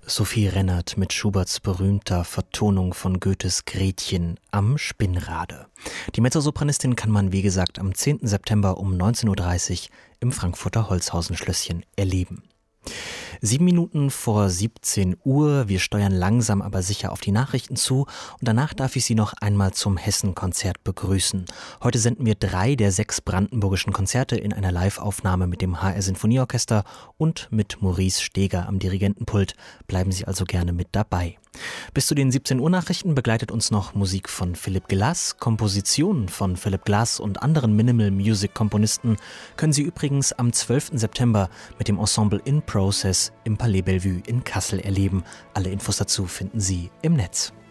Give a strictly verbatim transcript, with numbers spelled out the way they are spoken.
Sophie Rennert mit Schuberts berühmter Vertonung von Goethes Gretchen am Spinnrade. Die Mezzosopranistin kann man, wie gesagt, am zehnten September um neunzehn Uhr dreißig im Frankfurter Holzhausen-Schlösschen erleben. Sieben Minuten vor siebzehn Uhr. Wir steuern langsam aber sicher auf die Nachrichten zu und danach darf ich Sie noch einmal zum Hessen-Konzert begrüßen. Heute senden wir drei der sechs brandenburgischen Konzerte in einer Live-Aufnahme mit dem H R Sinfonieorchester und mit Maurice Steger am Dirigentenpult. Bleiben Sie also gerne mit dabei. Bis zu den siebzehn Uhr Nachrichten begleitet uns noch Musik von Philipp Glass. Kompositionen von Philipp Glass und anderen Minimal-Music-Komponisten können Sie übrigens am zwölften September mit dem Ensemble In Process im Palais Bellevue in Kassel erleben. Alle Infos dazu finden Sie im Netz.